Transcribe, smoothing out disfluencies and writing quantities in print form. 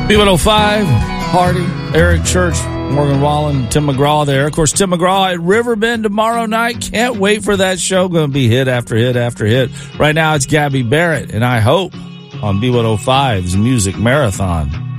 B105, Hardy, Eric Church, Morgan Wallen, Tim McGraw there. Of course, Tim McGraw at Riverbend tomorrow night. Can't wait for that show. Going to be hit after hit after hit. Right now, it's Gabby Barrett, and I hope on B105's Music Marathon.